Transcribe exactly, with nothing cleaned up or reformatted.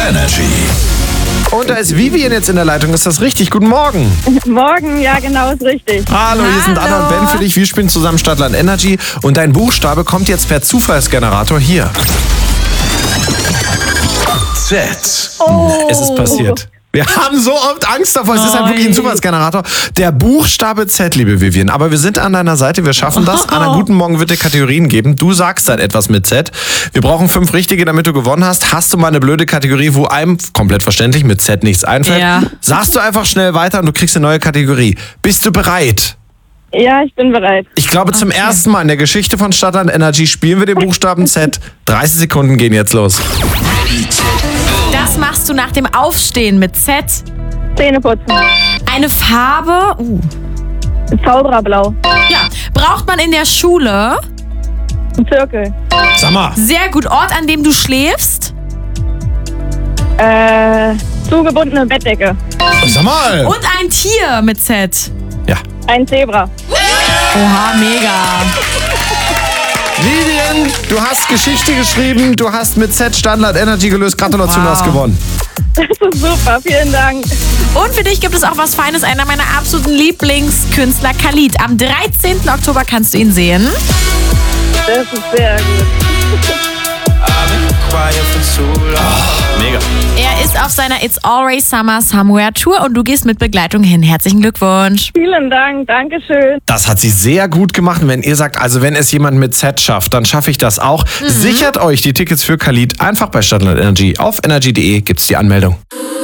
Energy. Und da ist Vivian jetzt in der Leitung. Ist das richtig? Guten Morgen. Morgen, ja genau, ist richtig. Hallo, hier sind Hallo. Anna und Ben für dich. Wir spielen zusammen Stadtland Energy. Und dein Buchstabe kommt jetzt per Zufallsgenerator hier. Z. Oh. Es ist passiert. Wir haben so oft Angst davor. Es ist halt wirklich ein Zufallsgenerator. Der Buchstabe Z, liebe Vivian. Aber wir sind an deiner Seite. Wir schaffen das. Anna, guten Morgen wird dir Kategorien geben. Du sagst dann etwas mit Z. Wir brauchen fünf richtige, damit du gewonnen hast. Hast du mal eine blöde Kategorie, wo einem, komplett verständlich, mit Z nichts einfällt? Ja. Sagst du einfach schnell weiter und du kriegst eine neue Kategorie. Bist du bereit? Ja, ich bin bereit. Ich glaube, zum ersten Mal in der Geschichte von Stadtland Energy spielen wir den Buchstaben Z. dreißig Sekunden gehen jetzt los. Das machst du nach dem Aufstehen mit Z. Zähneputzen. Eine Farbe. Uh. Zaubererblau. Ja. Braucht man in der Schule. Ein Zirkel. Sag mal. Sehr gut. Ort, an dem du schläfst. Äh, zugebundene Bettdecke. Sag mal. Und ein Tier mit Z. Ja. Ein Zebra. Oha, mega. Vivian, du hast Geschichte geschrieben. Du hast mit Z Stadtland Energy gelöst. Gratulation, Wow. du hast gewonnen. Das ist super, vielen Dank. Und für dich gibt es auch was Feines. Einer meiner absoluten Lieblingskünstler, Khalid. Am dreizehnten Oktober kannst du ihn sehen. Das ist sehr gut. Mega. Er ist auf seiner It's Always Summer Somewhere Tour und du gehst mit Begleitung hin. Herzlichen Glückwunsch. Vielen Dank, Dankeschön. Das hat sie sehr gut gemacht. Und wenn ihr sagt, also wenn es jemand mit Z schafft, dann schaffe ich das auch. Sichert euch die Tickets für Khalid einfach bei Stadtland Energy. Auf energy punkt de gibt's die Anmeldung.